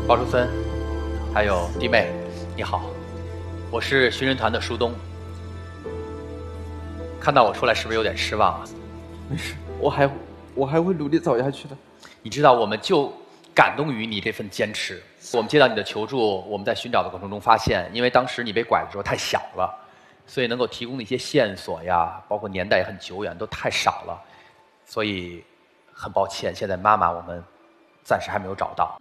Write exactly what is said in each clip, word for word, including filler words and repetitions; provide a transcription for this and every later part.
包淑森，还有弟妹，你好，我是寻人团的舒东。看到我出来是不是有点失望啊？ 没事，我还我还会努力走下去的。 你知道，我们就感动于你这份坚持。我们接到你的求助，我们在寻找的过程中发现，因为当时你被拐的时候太小了，所以能够提供的一些线索呀，包括年代也很久远，都太少了，所以很抱歉，现在妈妈我们暂时还没有找到。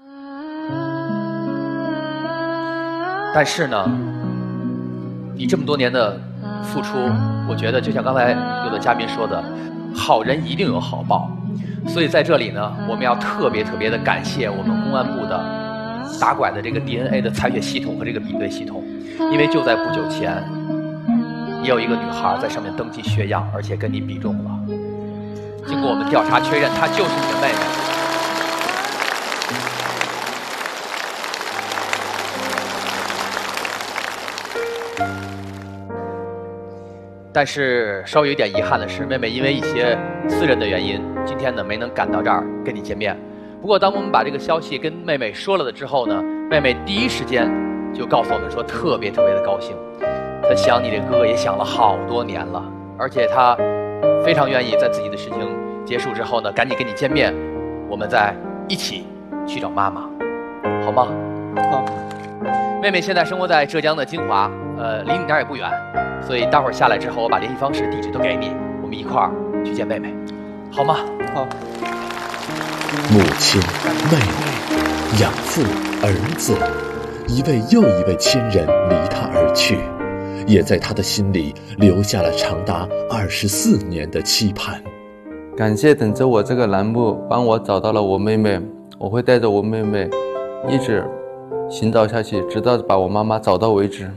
但是呢，你这么多年的付出，我觉得就像刚才有的嘉宾说的，好人一定有好报。所以在这里呢，我们要特别特别的感谢我们公安部的打拐的这个 D N A 的采血系统和这个比对系统，因为就在不久前，也有一个女孩在上面登记血样，而且跟你比中了。经过我们调查确认，她就是你的妹妹。但是稍微有点遗憾的是，妹妹因为一些私人的原因，今天呢没能赶到这儿跟你见面。不过当我们把这个消息跟妹妹说了的之后呢，妹妹第一时间就告诉我们说特别特别的高兴，她想你这哥哥也想了好多年了，而且她非常愿意在自己的事情结束之后呢，赶紧跟你见面，我们再一起去找妈妈，好吗？ 好。 妹妹现在生活在浙江的金华，呃，离你那儿也不远。所以待会儿下来之后，我把联系方式、地址都给你，我们一块儿去见妹妹，好吗？ 好。 母亲、妹妹、养父、儿子，一位又一位亲人离他而去，也在他的心里留下了长达二十四年的期盼。 感谢等着我这个栏目帮我找到了我妹妹，我会带着我妹妹一直寻找下去，直到把我妈妈找到为止。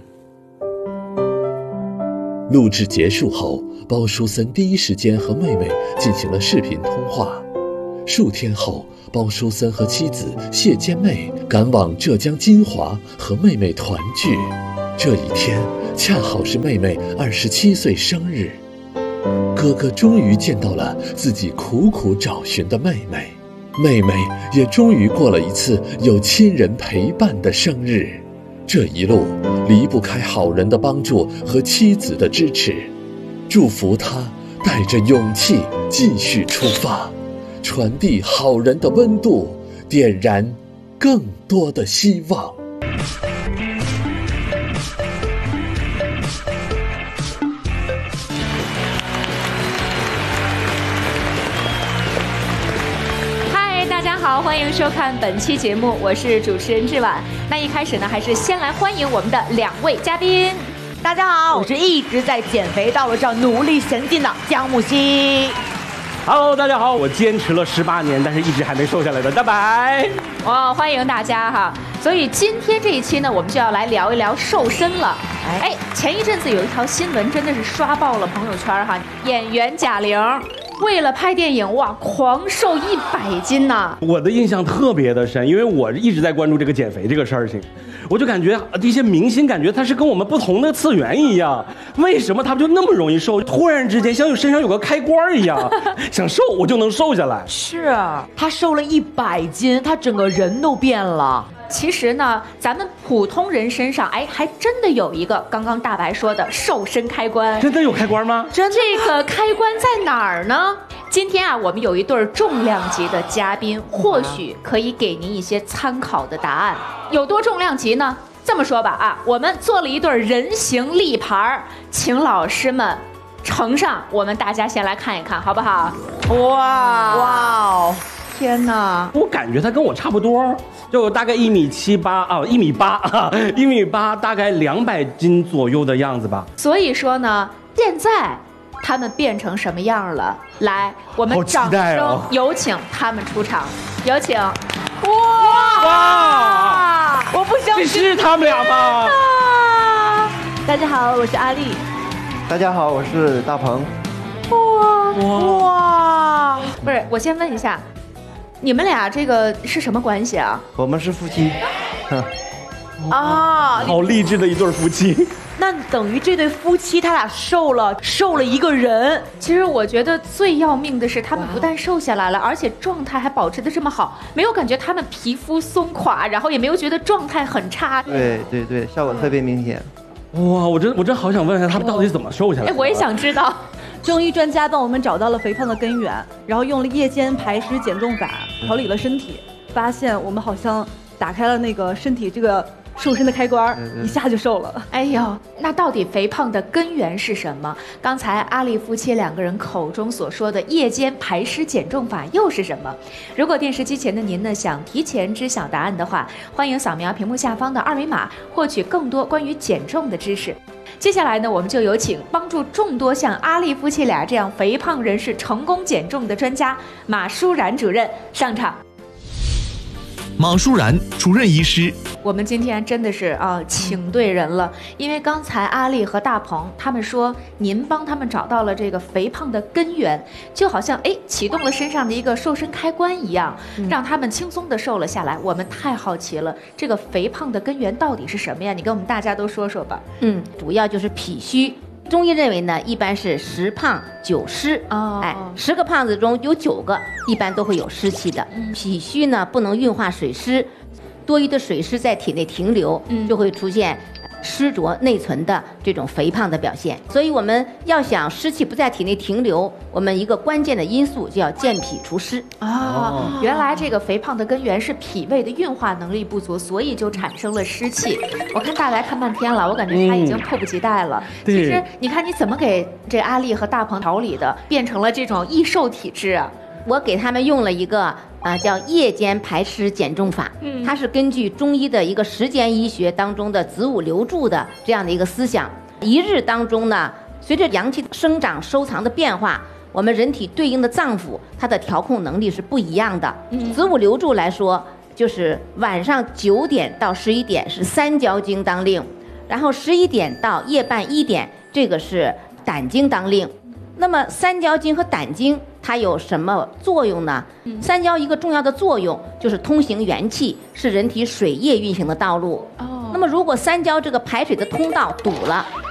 录制结束后，包淑森第一时间和妹妹进行了视频通话。数天后，包淑森和妻子谢坚妹赶往浙江金华和妹妹团聚。这一天恰好是妹妹二十七岁生日，哥哥终于见到了自己苦苦找寻的妹妹，妹妹也终于过了一次有亲人陪伴的生日。这一路离不开好人的帮助和妻子的支持，祝福他带着勇气继续出发，传递好人的温度，点燃更多的希望。 好，欢迎收看本期节目，我是主持人志婉。那一开始呢，还是先来欢迎我们的两位嘉宾。 大家好，我是一直在减肥道路上努力前进的姜木希。 Hello， 大家好，我坚持了十八年，但是一直还没瘦下来的大白。 哦，欢迎大家哈。所以今天这一期呢，我们就要来聊一聊瘦身了。哎，前一阵子有一条新闻真的是刷爆了朋友圈哈，演员贾玲为了拍电影，哇，狂瘦一百斤呐！ 我的印象特别的深，因为我一直在关注这个减肥这个事情，我就感觉这些明星感觉他是跟我们不同的次元一样，为什么他们就那么容易瘦？突然之间像有身上有个开关一样，想瘦我就能瘦下来。 是啊，他瘦了一百斤，他整个人都变了。 其实呢，咱们普通人身上，哎，还真的有一个刚刚大白说的瘦身开关。 真的有开关吗？ 真这个开关在哪儿呢？今天啊，我们有一对重量级的嘉宾，或许可以给您一些参考的答案。有多重量级呢？这么说吧啊，我们做了一对人形立牌，请老师们呈上，我们大家先来看一看，好不好？ 哇哇哦！天哪， 我感觉他跟我差不多。就大概一米七八啊，一米八啊，一米八，大概两百斤左右的样子吧。 所以说呢，现在他们变成什么样了？来，我们掌声有请他们出场，有请。 哇哇！我不相信， 这是他们俩吗？ 大家好，我是阿丽。 大家好，我是大鹏。 哇哇！不是，我先问一下。你们俩这个是什么关系啊？ 我们是夫妻。 啊， 好励志的一对夫妻。 那那等于这对夫妻他俩瘦了，瘦了一个人。 其实我觉得最要命的是，他们不但瘦下来了，而且状态还保持得这么好，没有感觉他们皮肤松垮，然后也没有觉得状态很差。 对对对，效果特别明显。 哇，我真我真好想问一下，他们到底怎么瘦下来的？ 哎，我也想知道。 中医专家帮我们找到了肥胖的根源，然后用了夜间排湿减重法调理了身体，发现我们好像打开了那个身体这个瘦身的开关，一下就瘦了。 哎呦，那到底肥胖的根源是什么？刚才阿丽夫妻两个人口中所说的夜间排湿减重法又是什么？如果电视机前的您呢想提前知晓答案的话，欢迎扫描屏幕下方的二维码，获取更多关于减重的知识。接下来呢，我们就有请帮助众多像阿丽夫妻俩这样肥胖人士成功减重的专家马舒然主任上场。 马舒然主任医师， 我们今天真的是啊，请对人了，因为刚才阿丽和大鹏他们说，您帮他们找到了这个肥胖的根源，就好像哎启动了身上的一个瘦身开关一样，让他们轻松的瘦了下来。我们太好奇了，这个肥胖的根源到底是什么呀？你跟我们大家都说说吧。 嗯，主要就是脾虚。中医认为呢，一般是十胖九湿。 哦， 哎，十个胖子中有九个一般都会有湿气的。 嗯、 脾虚呢不能运化水湿，多余的水湿在体内停留，嗯、就会出现湿浊内存的这种肥胖的表现。所以我们要想湿气不在体内停留，我们一个关键的因素就要健脾除湿。 哦，原来这个肥胖的根源是脾胃的运化能力不足，所以就产生了湿气。我看大白看半天了，我感觉他已经迫不及待了。嗯、其实你看你怎么给这阿丽和大鹏调理的，变成了这种易瘦体质啊？ 我给他们用了一个啊、呃、叫夜间排湿减重法，嗯，它是根据中医的一个时间医学当中的子午流注的这样的一个思想。一日当中呢，随着阳气生长收藏的变化，我们人体对应的脏腑它的调控能力是不一样的。嗯、子午流注来说，就是晚上九点到十一点是三焦经当令，然后十一点到夜半一点这个是胆经当令。那么三焦经和胆经它有什么作用呢？嗯、三焦一个重要的作用就是通行元气，是人体水液运行的道路。哦，那么如果三焦这个排水的通道堵了，